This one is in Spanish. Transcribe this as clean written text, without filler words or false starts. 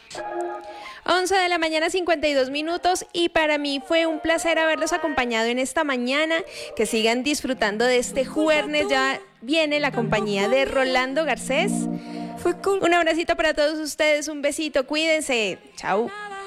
11 de la mañana, 52 minutos, y para mí fue un placer haberlos acompañado en esta mañana. Que sigan disfrutando de este jueves. Ya viene la compañía de Rolando Garcés. Un abracito para todos ustedes, un besito, cuídense. Chao.